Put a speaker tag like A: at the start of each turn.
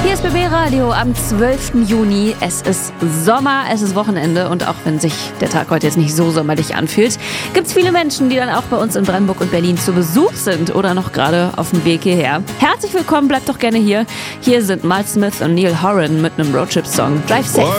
A: Hier ist BB Radio am 12. Juni. Es ist Sommer, es ist Wochenende und auch wenn sich der Tag heute jetzt nicht so sommerlich anfühlt, gibt es viele Menschen, die dann auch bei uns in Brandenburg und Berlin zu Besuch sind oder noch gerade auf dem Weg hierher. Herzlich willkommen, bleibt doch gerne hier. Hier sind Miles Smith und Neil Horan mit einem Roadtrip-Song. Drive safe.